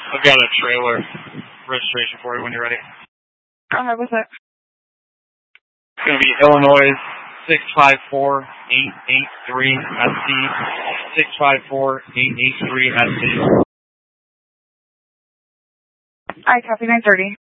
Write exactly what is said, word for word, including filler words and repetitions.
I've got a trailer registration for you when you're ready. Alright, what's that? It's going to be Illinois six five four eight eight three S C, six five four eight eight three S C. I copy nine thirty.